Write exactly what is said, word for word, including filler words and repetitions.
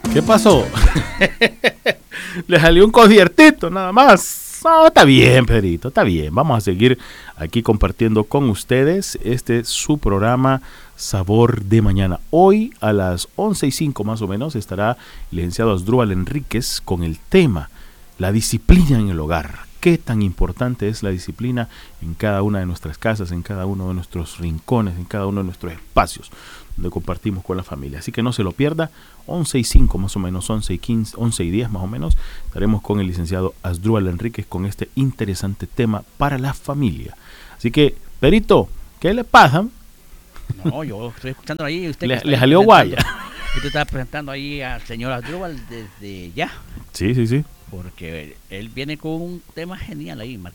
¿Qué pasó? Le salió un conciertito nada más. No, está bien, Pedrito, está bien. Vamos a seguir aquí compartiendo con ustedes este su programa Sabor de Mañana. Hoy a las once y cinco más o menos estará el licenciado Asdrúbal Enríquez con el tema la disciplina en el hogar. Qué tan importante es la disciplina en cada una de nuestras casas, en cada uno de nuestros rincones, en cada uno de nuestros espacios donde compartimos con la familia. Así que no se lo pierda, once y cinco más o menos, once y quince, once y diez más o menos, estaremos con el licenciado Asdrúbal Enríquez con este interesante tema para la familia. Así que, Perito, ¿qué le pasa? No, yo estoy escuchando ahí. Usted le, le salió guaya. Usted está presentando ahí al señor Asdrúbal desde ya. Sí, sí, sí. Porque él viene con un tema genial ahí,